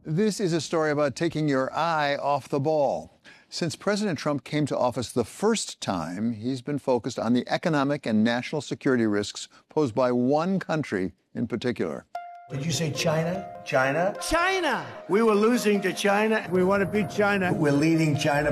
This is a story about taking your eye off the ball. Since President Trump came to office the first time, he's been focused on the economic and national security risks posed by one country in particular. Did you say China? China? China! We were losing to China. We want to beat China. We're leading China.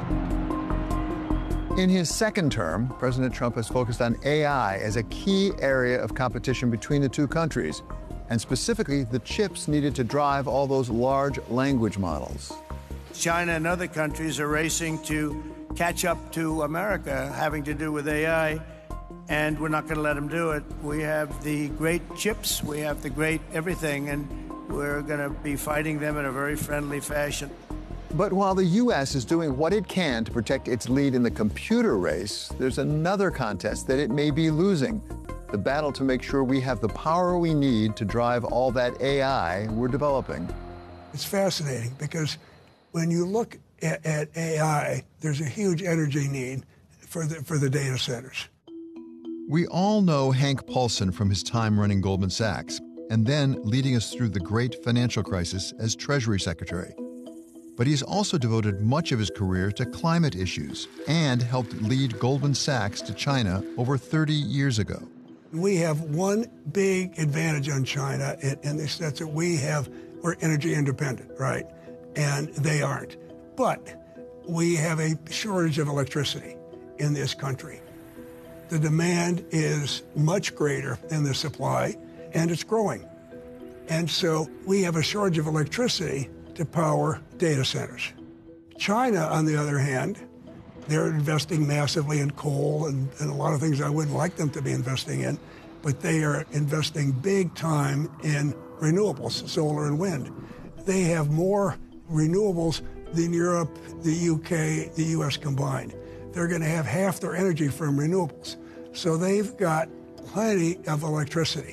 In his second term, President Trump has focused on AI as a key area of competition between the two countries, and specifically the chips needed to drive all those large language models. China and other countries are racing to catch up to America, having to do with AI, and we're not going to let them do it. We have the great chips, we have the great everything, and we're going to be fighting them in a very friendly fashion. But while the U.S. is doing what it can to protect its lead in the computer race, there's another contest that it may be losing: the battle to make sure we have the power we need to drive all that AI we're developing. It's fascinating because when you look at AI, there's a huge energy need for the data centers. We all know Hank Paulson from his time running Goldman Sachs, and then leading us through the great financial crisis as Treasury Secretary. But he's also devoted much of his career to climate issues and helped lead Goldman Sachs to China over 30 years ago. We have one big advantage on China in the sense that we're energy independent, right? And they aren't. But we have a shortage of electricity in this country. The demand is much greater than the supply, and it's growing. And so we have a shortage of electricity to power data centers. China, on the other hand, they're investing massively in coal and a lot of things I wouldn't like them to be investing in, but they are investing big time in renewables, solar and wind. They have more renewables than Europe, the UK, the US combined. They're going to have half their energy from renewables. So they've got plenty of electricity.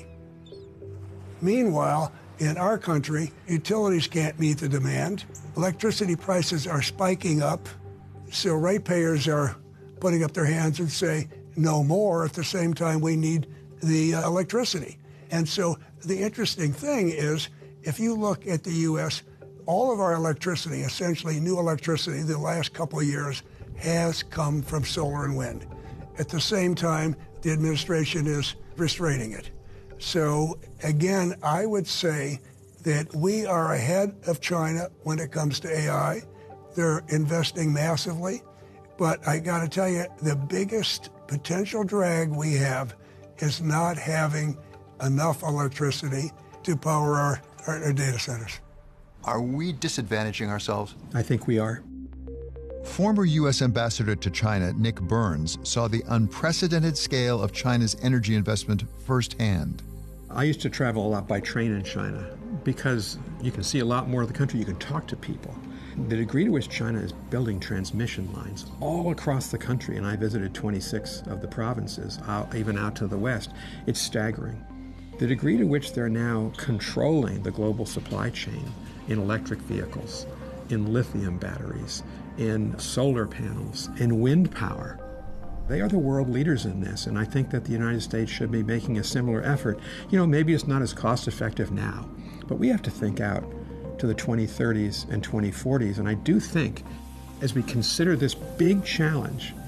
Meanwhile, in our country, utilities can't meet the demand. Electricity prices are spiking up, so ratepayers are putting up their hands and say, no more. At the same time, we need the electricity. And so the interesting thing is, if you look at the U.S., all of our electricity, essentially new electricity, the last couple of years has come from solar and wind. At the same time, the administration is restraining it. So again, I would say that we are ahead of China when it comes to AI. They're investing massively. But I got to tell you, the biggest potential drag we have is not having enough electricity to power our data centers. Are we disadvantaging ourselves? I think we are. Former U.S. Ambassador to China, Nick Burns, saw the unprecedented scale of China's energy investment firsthand. I used to travel a lot by train in China because you can see a lot more of the country, you can talk to people. The degree to which China is building transmission lines all across the country, and I visited 26 of the provinces, even out to the west, it's staggering. The degree to which they're now controlling the global supply chain in electric vehicles, in lithium batteries, in solar panels, in wind power. They are the world leaders in this, and I think that the United States should be making a similar effort. You know, maybe it's not as cost-effective now, but we have to think out to the 2030s and 2040s, and I do think, as we consider this big challenge